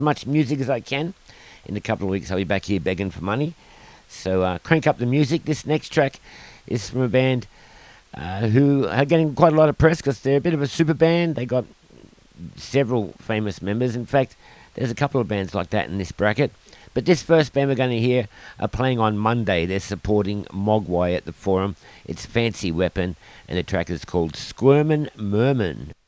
much music as I can. In a couple of weeks, I'll be back here begging for money. So crank up the music. This next track is from a band who are getting quite a lot of press because they're a bit of a super band. They got several famous members. In fact, there's a couple of bands like that in this bracket. But this first band we're going to hear are playing on Monday. They're supporting Mogwai at the Forum. It's Fancy Weapon, and the track is called Squirmin' Mermin.